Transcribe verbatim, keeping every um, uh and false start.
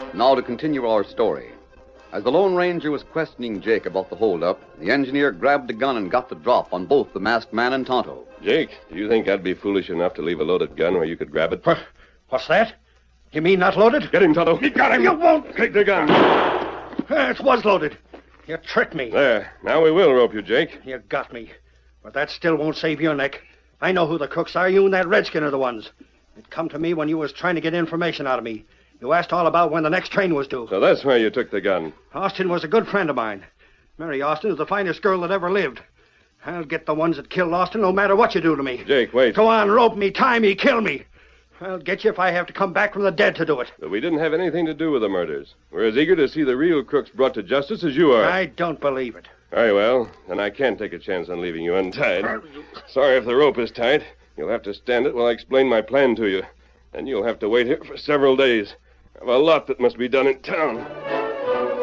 Now to continue our story. As the Lone Ranger was questioning Jake about the holdup, the engineer grabbed a gun and got the drop on both the masked man and Tonto. Jake, do you think I'd be foolish enough to leave a loaded gun where you could grab it? What's that? You mean not loaded? Get him, Tonto. He got him. You won't. Take the gun. Uh, it was loaded. You tricked me. There. Now we will rope you, Jake. You got me. But that still won't save your neck. I know who the crooks are. You and that redskin are the ones. It come to me when you was trying to get information out of me. You asked all about when the next train was due. So that's why you took the gun. Austin was a good friend of mine. Mary Austin is the finest girl that ever lived. I'll get the ones that killed Austin no matter what you do to me. Jake, wait. Go on, rope me, tie me, kill me. I'll get you if I have to come back from the dead to do it. But we didn't have anything to do with the murders. We're as eager to see the real crooks brought to justice as you are. I don't believe it. Very well. Then I can't take a chance on leaving you untied. Sorry if the rope is tight. You'll have to stand it while I explain my plan to you. Then you'll have to wait here for several days. I have a lot that must be done in town.